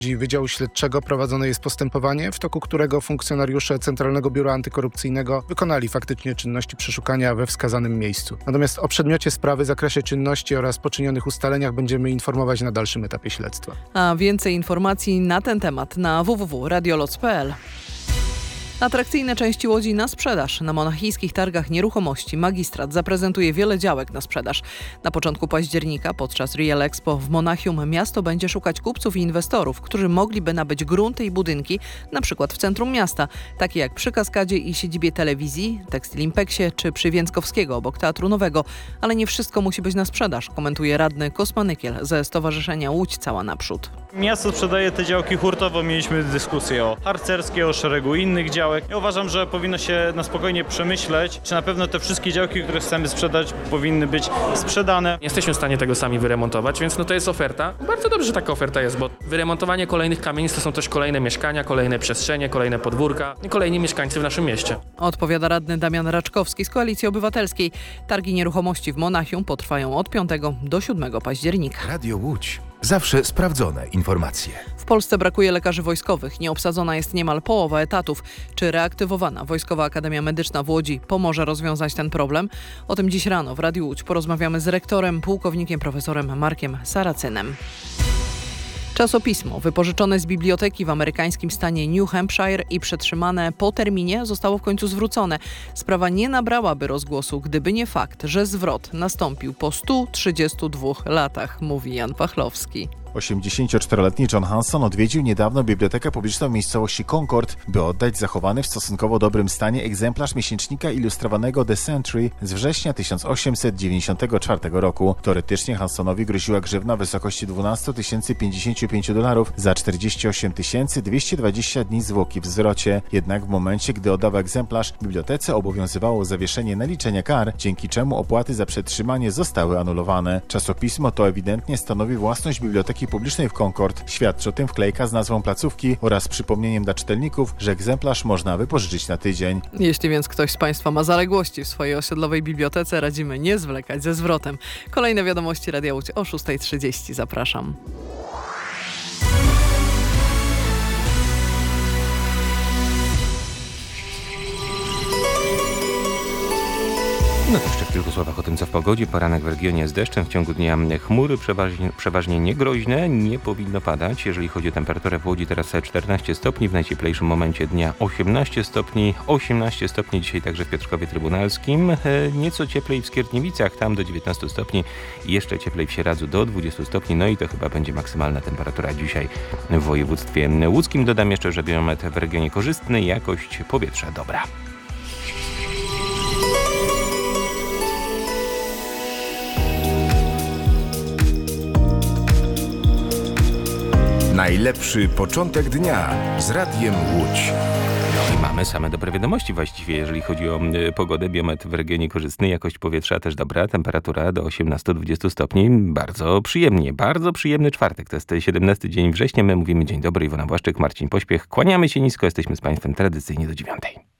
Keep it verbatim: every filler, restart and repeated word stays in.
Wydziału Śledczego prowadzone jest postępowanie, w toku którego funkcjonariusze Centralnego Biura Antykorupcyjnego wykonali faktycznie czynności przeszukania we wskazanym miejscu. Natomiast o przedmiocie sprawy, zakresie czynności oraz poczynionych ustaleniach będziemy informować na dalszym etapie śledztwa. A więcej informacji na ten temat na w w w kropka radioloc kropka p l. Atrakcyjne części Łodzi na sprzedaż. Na monachijskich targach nieruchomości Magistrat zaprezentuje wiele działek na sprzedaż. Na początku października podczas Real Expo w Monachium miasto będzie szukać kupców i inwestorów, którzy mogliby nabyć grunty i budynki, na przykład w centrum miasta, takie jak przy Kaskadzie i siedzibie telewizji, Tekstil Impeksie czy przy Więckowskiego obok Teatru Nowego. Ale nie wszystko musi być na sprzedaż, komentuje radny Kosmanykiel ze Stowarzyszenia Łódź Cała Naprzód. Miasto sprzedaje te działki hurtowo. Mieliśmy dyskusję o harcerskiej, o szeregu innych działek. Ja uważam, że powinno się na spokojnie przemyśleć, czy na pewno te wszystkie działki, które chcemy sprzedać, powinny być sprzedane. Nie jesteśmy w stanie tego sami wyremontować, więc no to jest oferta. Bardzo dobrze, że taka oferta jest, bo wyremontowanie kolejnych kamienic to są też kolejne mieszkania, kolejne przestrzenie, kolejne podwórka i kolejni mieszkańcy w naszym mieście. Odpowiada radny Damian Raczkowski z Koalicji Obywatelskiej. Targi nieruchomości w Monachium potrwają od piątego do siódmego października. Radio Łódź. Zawsze sprawdzone informacje. W Polsce brakuje lekarzy wojskowych. Nieobsadzona jest niemal połowa etatów. Czy reaktywowana Wojskowa Akademia Medyczna w Łodzi pomoże rozwiązać ten problem? O tym dziś rano w Radiu Łódź porozmawiamy z rektorem, pułkownikiem profesorem Markiem Saracynem. Czasopismo wypożyczone z biblioteki w amerykańskim stanie New Hampshire i przetrzymane po terminie zostało w końcu zwrócone. Sprawa nie nabrałaby rozgłosu, gdyby nie fakt, że zwrot nastąpił po stu trzydziestu dwóch latach, mówi Jan Pachlowski. osiemdziesięcioczteroletni John Hanson odwiedził niedawno bibliotekę publiczną w miejscowości Concord, by oddać zachowany w stosunkowo dobrym stanie egzemplarz miesięcznika ilustrowanego The Century z września tysiąc osiemset dziewięćdziesiątego czwartego roku. Teoretycznie Hansonowi groziła grzywna w wysokości dwanaście tysięcy pięćdziesiąt pięć dolarów za czterdzieści osiem tysięcy dwieście dwadzieścia dni zwłoki w zwrocie. Jednak w momencie, gdy oddał egzemplarz, w bibliotece obowiązywało zawieszenie naliczenia kar, dzięki czemu opłaty za przetrzymanie zostały anulowane. Czasopismo to ewidentnie stanowi własność biblioteki publicznej w Concord. Świadczy o tym wklejka z nazwą placówki oraz przypomnieniem dla czytelników, że egzemplarz można wypożyczyć na tydzień. Jeśli więc ktoś z Państwa ma zaległości w swojej osiedlowej bibliotece, radzimy nie zwlekać ze zwrotem. Kolejne wiadomości Radia Łódź o szósta trzydzieści. Zapraszam. No to jeszcze w kilku słowach o tym, co w pogodzie. Poranek w regionie z deszczem, w ciągu dnia chmury przeważnie, przeważnie niegroźne, nie powinno padać. Jeżeli chodzi o temperaturę w Łodzi, teraz czternaście stopni, w najcieplejszym momencie dnia osiemnaście stopni, osiemnaście stopni dzisiaj także w Piotrkowie Trybunalskim, e, nieco cieplej w Skierniewicach, tam do dziewiętnastu stopni, jeszcze cieplej w Sieradzu do dwudziestu stopni, no i to chyba będzie maksymalna temperatura dzisiaj w województwie łódzkim. Dodam jeszcze, że biometr w regionie korzystny, jakość powietrza dobra. Najlepszy początek dnia z Radiem Łódź. No i mamy same dobre wiadomości właściwie, jeżeli chodzi o y, pogodę. Biometr w regionie korzystny, jakość powietrza też dobra, temperatura do osiemnastu do dwudziestu stopni. Bardzo przyjemnie, bardzo przyjemny czwartek. To jest siedemnasty dzień września. My mówimy dzień dobry, Iwona Błaszczyk, Marcin Pośpiech. Kłaniamy się nisko, jesteśmy z Państwem tradycyjnie do dziewiątej.